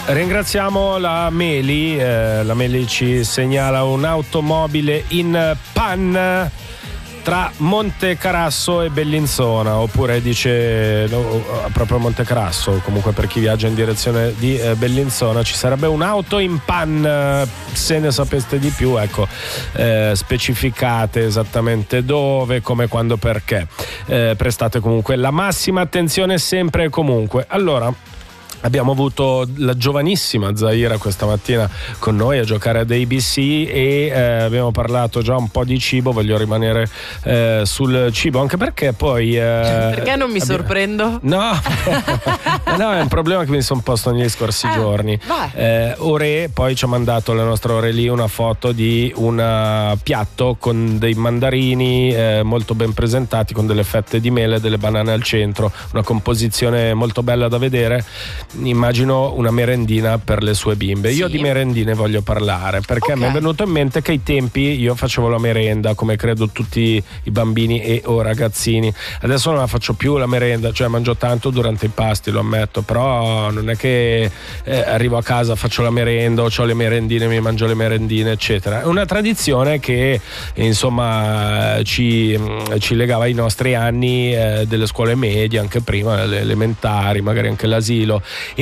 Ringraziamo la Meli ci segnala un'automobile in panne tra Montecarasso e Bellinzona, oppure dice proprio Montecarasso. Comunque per chi viaggia in direzione di Bellinzona ci sarebbe un'auto in panne. Se ne sapeste di più, ecco, specificate esattamente dove, come, quando, perché. Prestate comunque la massima attenzione sempre e comunque. Allora, abbiamo avuto la giovanissima Zaira questa mattina con noi a giocare ad ABC e abbiamo parlato già un po' di cibo. Voglio rimanere sul cibo, anche perché poi perché non mi sorprendo? No, no, è un problema che mi sono posto negli scorsi giorni. Ore poi ci ha mandato la nostra Aurelie una foto di un piatto con dei mandarini molto ben presentati, con delle fette di mele e delle banane al centro, una composizione molto bella da vedere. Immagino una merendina per le sue bimbe. Io di merendine voglio parlare perché mi è venuto in mente che ai tempi io facevo la merenda, come credo tutti i bambini e o ragazzini. Adesso non la faccio più la merenda, cioè mangio tanto durante i pasti, lo ammetto, però non è che arrivo a casa, faccio la merenda o ho le merendine, mi mangio le merendine, eccetera. È una tradizione che insomma ci legava ai nostri anni delle scuole medie, anche prima le elementari, magari anche l'asilo.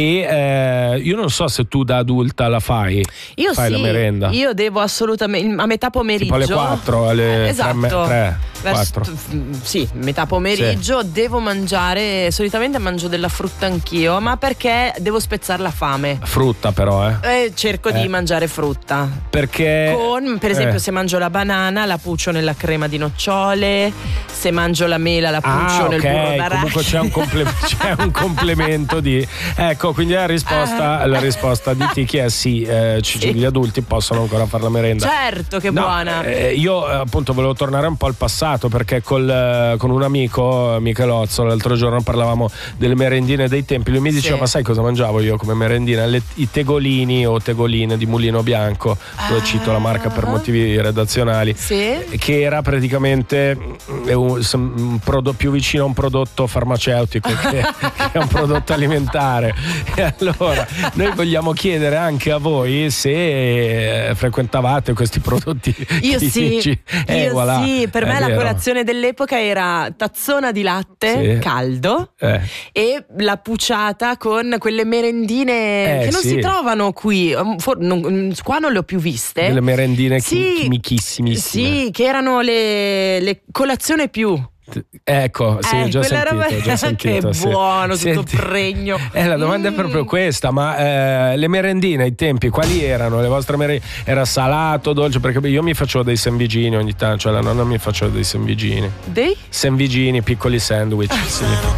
E io non so se tu da adulta la fai. Io fai la merenda. Io devo assolutamente a metà pomeriggio, tipo alle 4, alle esatto, 3, 4. Sì, metà pomeriggio devo mangiare. Solitamente mangio della frutta anch'io, ma perché devo spezzare la fame. Frutta però cerco di mangiare frutta, perché con, per esempio, se mangio la banana la puccio nella crema di nocciole, se mangio la mela la puccio nel burro d'arachidi. Comunque c'è un complemento di ecco, quindi la risposta di Tiki è sì, gli adulti possono ancora fare la merenda. Certo, che buona. Io appunto volevo tornare un po' al passato, perché con un amico, Michelozzo, l'altro giorno parlavamo delle merendine dei tempi. Lui mi diceva: ma sai cosa mangiavo io come merendina? I tegolini o tegoline di Mulino Bianco, dove cito la marca per motivi redazionali, che era praticamente un prodotto più vicino a un prodotto farmaceutico che a un prodotto alimentare. E allora noi vogliamo chiedere anche a voi se frequentavate questi prodotti. Io sì, voilà, sì, per me la colazione dell'epoca era tazzona di latte caldo e la pucciata con quelle merendine che non si trovano qui. Qua non le ho più viste. Delle merendine chimichissimissime. Sì, che erano le colazione più. Ecco, sì, ho già sentito. Che buono, tutto pregno. La domanda è proprio questa, ma le merendine ai tempi quali erano? Le vostre merendine? Era salato, dolce? Perché io mi facevo dei sandwichini ogni tanto, cioè la nonna mi faceva dei sandwichini. Dei? Sandwichini, piccoli sandwich, sì.